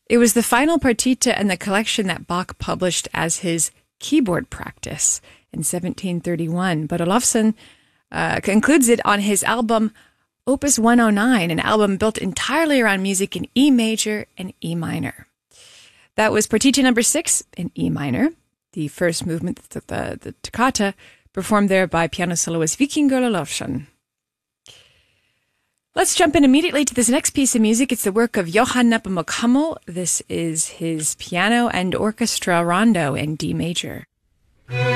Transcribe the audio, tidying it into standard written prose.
It was the final partita in the collection that Bach published as his keyboard practice in 1731, but Olofsson concludes it on his album Opus 109, an album built entirely around music in E major and E minor. That was Partita number 6 in E minor, the first movement, the toccata, performed there by piano soloist Vikingur Olofsson. Let's jump in immediately to this next piece of music. It's the work of Johann Nepomuk Hummel. This is his piano and orchestra rondo in D major.